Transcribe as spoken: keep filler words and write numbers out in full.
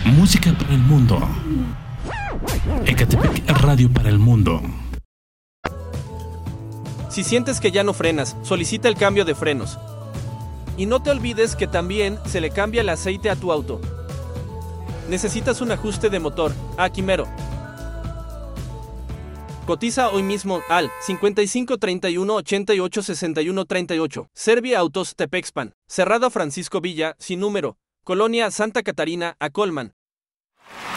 Música para el mundo. Ecatepec Radio para el mundo. Si sientes que ya no frenas, solicita el cambio de frenos. Y no te olvides que también se le cambia el aceite a tu auto. ¿Necesitas un ajuste de motor? A Quimero. Cotiza hoy mismo al cincuenta y cinco treinta y uno ochenta y ocho sesenta y uno treinta y ocho. Servia Autos Tepexpan. Cerrado Francisco Villa, sin número. Colonia Santa Catarina, a Colman.